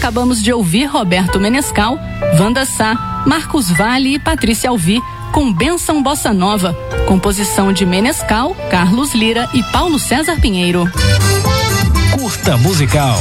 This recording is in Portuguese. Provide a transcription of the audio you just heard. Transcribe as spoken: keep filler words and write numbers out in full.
acabamos de ouvir Roberto Menescal, Wanda Sá, Marcos Vale e Patrícia Alvi, com Benção Bossa Nova, composição de Menescal, Carlos Lira e Paulo César Pinheiro. Curta Musical.